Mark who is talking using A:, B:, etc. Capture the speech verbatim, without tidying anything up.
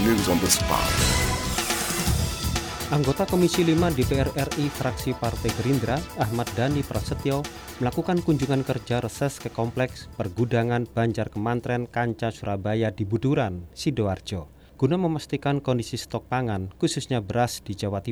A: news on the spot.
B: Anggota Komisi lima D P R R I fraksi Partai Gerindra, Ahmad Dhani Prasetyo, melakukan kunjungan kerja reses ke Kompleks Pergudangan Banjar Kemantren Kanca Surabaya di Buduran, Sidoarjo, guna memastikan kondisi stok pangan, khususnya beras di Jawa Timur.